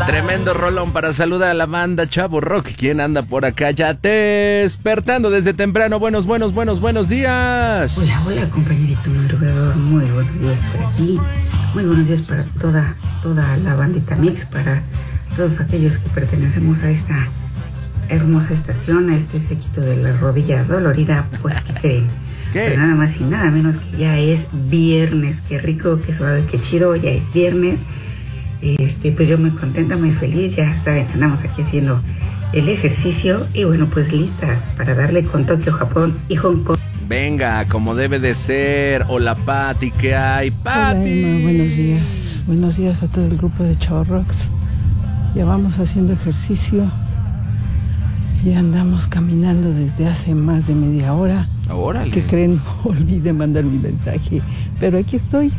Tremendo rolón para saludar a la banda Chavo Rock. ¿Quién anda por acá ya despertando desde temprano? Buenos días. Hola, compañerito madrugador. Muy buenos días para aquí. Muy buenos días para toda la bandita Mix, para todos aquellos que pertenecemos a esta hermosa estación, a este séquito de la rodilla dolorida. Pues, ¿qué creen? ¿Qué? Pues nada más y nada menos que ya es viernes. Qué rico, qué suave, qué chido. Ya es viernes. Pues yo muy contenta, muy feliz. Ya saben, andamos aquí haciendo el ejercicio y bueno, pues listas para darle con Tokio, Japón y Hong Kong. Venga, como debe de ser. Hola, Pati, ¿qué hay, Pati? Hola, Emma, buenos días. Buenos días a todo el grupo de Chavo Rocks. Ya vamos haciendo ejercicio. Ya andamos caminando desde hace más de media hora. Órale. ¿Qué creen? Olvidé mandar mi mensaje. Pero aquí estoy.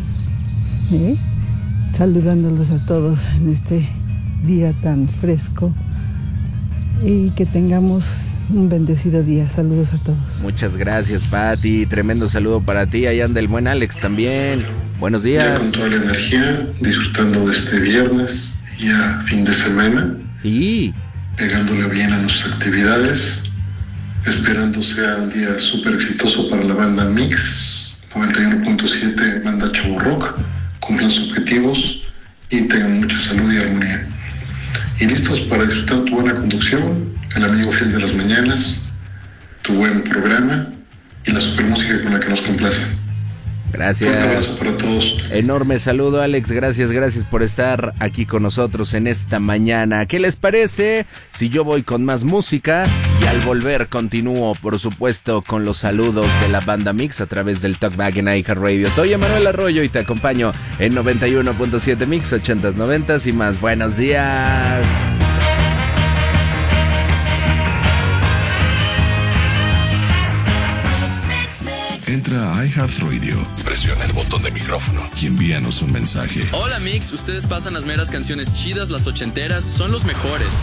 Saludándolos a todos en este día tan fresco. Y que tengamos un bendecido día. Saludos a todos. Muchas gracias, Pati. Tremendo saludo para ti. Ahí anda el buen Alex también. Buenos días. Ya con toda la energía, disfrutando de este viernes, ya fin de semana. Sí. Pegándole bien a nuestras actividades. Esperando sea un día súper exitoso para la banda Mix 91.7, banda Chavo Rock. Cumplan sus objetivos y tengan mucha salud y armonía. Y listos para disfrutar tu buena conducción, el amigo fiel de las mañanas, tu buen programa y la super música con la que nos complacen. Gracias. Un abrazo para todos. Enorme saludo, Alex. Gracias por estar aquí con nosotros en esta mañana. ¿Qué les parece si yo voy con más música? Y al volver continúo, por supuesto, con los saludos de la banda Mix a través del Talkback en iHeartRadio. Soy Emanuel Arroyo y te acompaño en 91.7 Mix, 80s, 90s y más. Buenos días. Entra a iHeartRadio, presiona el botón de micrófono y envíanos un mensaje. Hola Mix, ustedes pasan las meras canciones chidas, las ochenteras, son los mejores.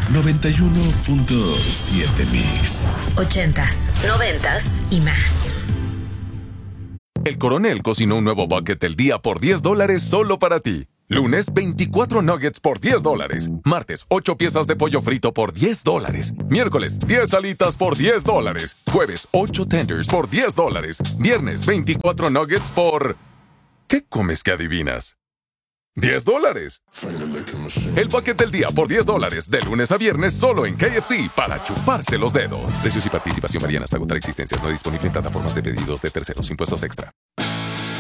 91.7 Mix. 80s, 90s y más. El Coronel cocinó un nuevo bucket del día por $10 solo para ti. Lunes, 24 nuggets por $10. Martes, 8 piezas de pollo frito por $10. Miércoles, 10 alitas por $10. Jueves, 8 tenders por $10. Viernes, 24 nuggets por... ¿Qué comes que adivinas? $10. El bucket del día por $10. De lunes a viernes solo en KFC para chuparse los dedos. Precios y participación varían hasta agotar existencias. No disponible en plataformas de pedidos de terceros. Impuestos extra.